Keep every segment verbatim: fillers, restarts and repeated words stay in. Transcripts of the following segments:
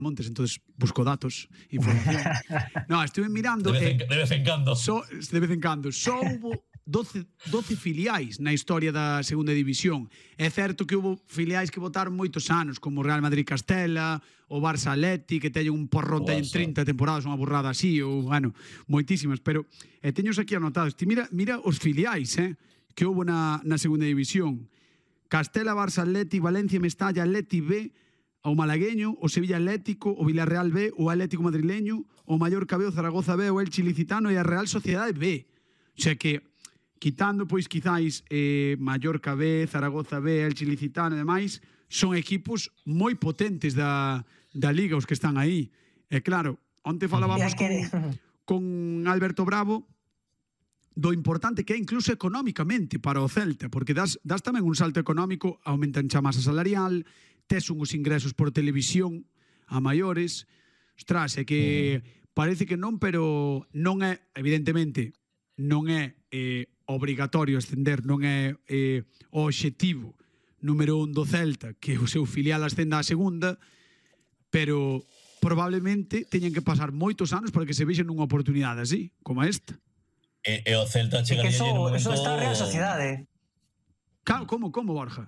Montes, entonces busco datos, información. No, estuve mirando... De vez en, eh, de vez en cando. So, de vez en cando. Só houbo doce, doce filiais na historia da segunda división. É certo que houve filiais que votaron moitos anos, como o Real Madrid Castela, o Barça Atleti, que teñen un porrón, teñen trinta temporadas, unha burrada así, ou, bueno, moitísimas. Pero eh, teños aquí anotados. Ti mira, mira os filiais, eh, que houve na, na segunda división. Castela, Barça Atleti, Valencia, Mestalla, Atleti B, o Malagueño, o Sevilla Atlético, o Villarreal B, o Atlético Madrileño, o Mallorca B, o Zaragoza B, o Elche Ilicitano e a Real Sociedade B. O sea que, quitando, pois, quizáis eh, Mallorca B, Zaragoza B, Elche Ilicitano e demais, son equipos moi potentes da, da Liga, os que están aí. E claro, onte falábamos con, con Alberto Bravo do importante que é incluso económicamente para o Celta, porque das, das tamén un salto económico, aumentan xa masa salarial, tes uns ingresos por televisión a maiores. Ostras, é que parece que non, pero non é, evidentemente, non é eh, obrigatorio ascender, non é eh, o obxectivo número un do Celta que o seu filial ascenda á segunda, pero probablemente teñen que pasar moitos anos para que se vexen unha oportunidade así, como esta. E, e o Celta chegaría eso, en un momento... eso está a Real Sociedade. Claro, como, como, Borja?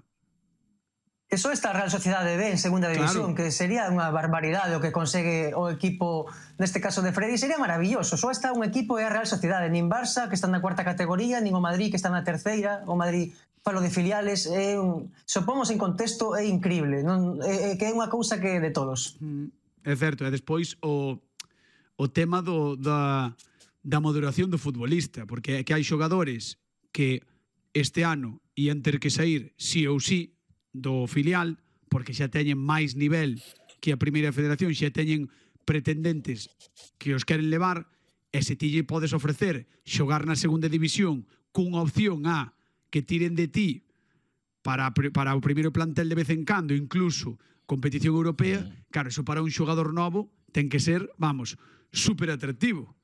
Eso está a Real Sociedade B en segunda división, claro, que sería unha barbaridade o que consegue o equipo, neste caso de Freddy, sería maravilloso. Só está un equipo e a Real Sociedade, nin Barça, que está na cuarta categoría, nin o Madrid, que está na terceira. O Madrid, falo de filiales, é un, se o pomos en contexto, é increíble, non? É, é, que é unha cousa que de todos. É certo, e despois o, o tema do, da, da moderación do futbolista, porque é que hai xogadores que este ano ian ter que sair sí ou sí do filial, porque xa teñen máis nivel que a primeira federación, xa teñen pretendentes que os queren levar, e se ti lle podes ofrecer xogar na segunda división cunha opción a que tiren de ti para, para o primeiro plantel de vez en cando, incluso competición europea, mm. claro, eso para un xogador novo ten que ser, vamos, super atractivo.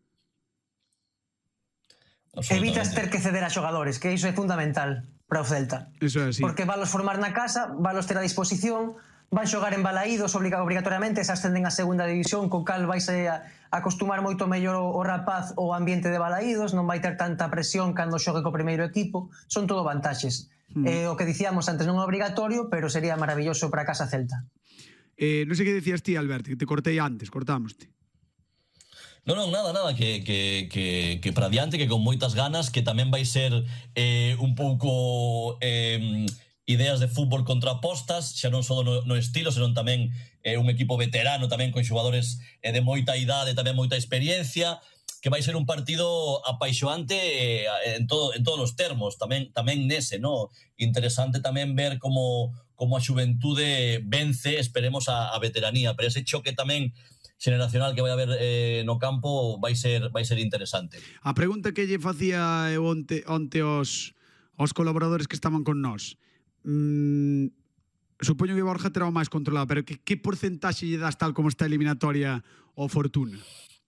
Evitas ter que ceder a xogadores, que iso é fundamental para o Celta. Eso é así. Porque valos formar na casa, valos ter a disposición, van xogar en Balaídos obrigatoriamente, se ascenden a segunda división, co cal vais a acostumar moito mellor o rapaz ao ambiente de Balaídos, non vai ter tanta presión cando xogue co primeiro equipo, son todo vantaxes. Hmm. Eh, o que dicíamos antes non é obrigatorio, pero sería maravilloso para a casa Celta. Eh, non sei que decías ti, Alberto, que te cortei antes, cortámoste. Non, non, nada, nada, que, que, que, que para diante, que con moitas ganas, que tamén vai ser eh, un pouco eh, ideas de fútbol contrapostas, xa non só no, no estilo, senón tamén eh, un equipo veterano, tamén con xogadores eh, de moita idade, tamén moita experiencia, que vai ser un partido apaixoante eh, en, todo, en todos os termos, tamén, tamén nese, no? Interesante tamén ver como, como a xuventude vence, esperemos, a, a veteranía, pero ese choque tamén generacional que vai haber eh, no campo vai ser vai ser interesante. A pregunta que lle facía onte, onte os, os colaboradores que estaban con nós, mm, supoño que Borja terá o máis controlado, pero que, que porcentaxe lle das tal como está a eliminatoria ao Fortuna?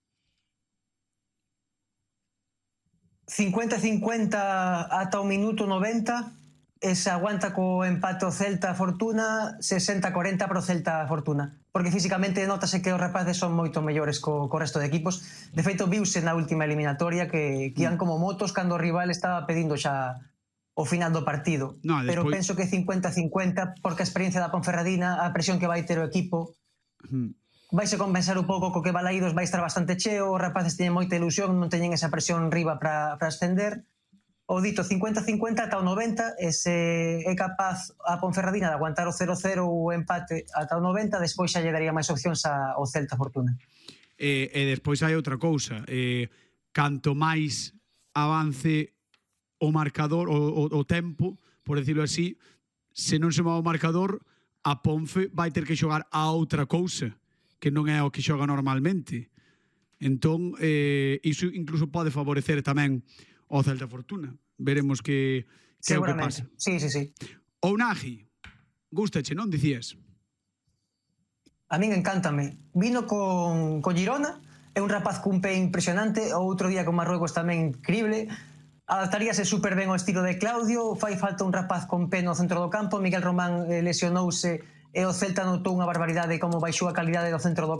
cincuenta cincuenta ata o minuto noventa, e se aguanta co empate o Celta Fortuna, sesenta cuarenta pro Celta Fortuna, porque físicamente notase que os rapaces son moito mellores co, co resto de equipos. De feito, viuse na última eliminatoria que, que ian como motos cando o rival estaba pedindo xa o final do partido. No, despois... Pero penso que cincuenta cincuenta, porque a experiencia da Ponferradina, a presión que vai ter o equipo, hmm. vaise compensar un pouco co que Balaídos vai estar bastante cheo, os rapaces teñen moita ilusión, non teñen esa presión riba para ascender. O dito cincuenta cincuenta ata o noventa, e se é capaz a Ponferradina de aguantar o cero cero ou o empate ata o noventa, despois xa lle daría máis opcións ao Celta Fortuna. E, e despois hai outra cousa, eh, canto máis avance o marcador, o, o, o tempo, por decirlo así, se non se move o marcador, a Ponfe vai ter que xogar a outra cousa, que non é o que xoga normalmente. Entón, eh, iso incluso pode favorecer tamén o Celta Fortuna. Veremos que, que é o que pasa. Sí, sí, sí. O Unagi, gústache, non dicías? A min encántame. Vino con, con Girona, é un rapaz cun pé impresionante, o outro día con Marruecos tamén increíble, adaptaríase super ben ao estilo de Claudio, fai falta un rapaz con pé no centro do campo, Miguel Román eh, lesionouse e o Celta notou unha barbaridade como baixou a calidade do centro do